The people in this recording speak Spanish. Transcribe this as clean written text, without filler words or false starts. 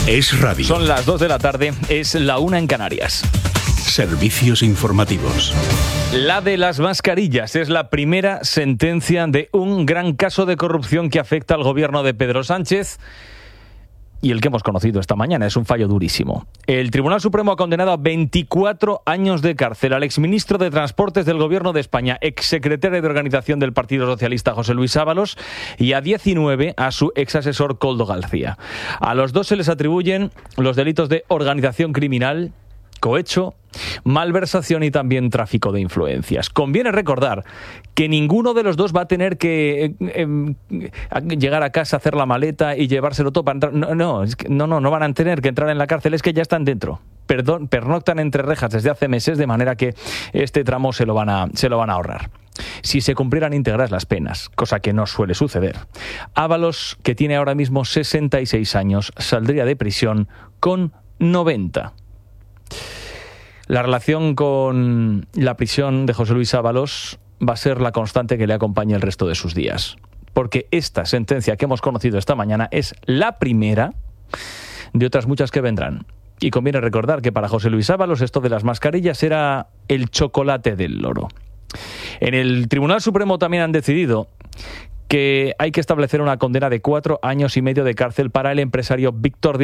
Es radio. Son las 2 de la tarde, es la 1 en Canarias. Servicios informativos. La de las mascarillas es la primera sentencia de un gran caso de corrupción que afecta al gobierno de Pedro Sánchez y el que hemos conocido esta mañana. Es un fallo durísimo. El Tribunal Supremo ha condenado a 24 años de cárcel al exministro de Transportes del Gobierno de España, exsecretario de Organización del Partido Socialista José Luis Ábalos, y a 19 a su exasesor Koldo García. A los dos se les atribuyen los delitos de organización criminal, cohecho, malversación y también tráfico de influencias. Conviene recordar que ninguno de los dos va a tener que llegar a casa, hacer la maleta y llevárselo todo para entrar. No van a tener que entrar en la cárcel, es que ya están dentro. Pernoctan entre rejas desde hace meses, de manera que este tramo se lo van a ahorrar. Si se cumplieran íntegras las penas, cosa que no suele suceder, Ábalos, que tiene ahora mismo 66 años, saldría de prisión con 90. La relación con la prisión de José Luis Ábalos va a ser la constante que le acompañe el resto de sus días. Porque esta sentencia que hemos conocido esta mañana es la primera de otras muchas que vendrán. Y conviene recordar que para José Luis Ábalos esto de las mascarillas era el chocolate del loro. En el Tribunal Supremo también han decidido que hay que establecer una condena de 4 años y medio de cárcel para el empresario Víctor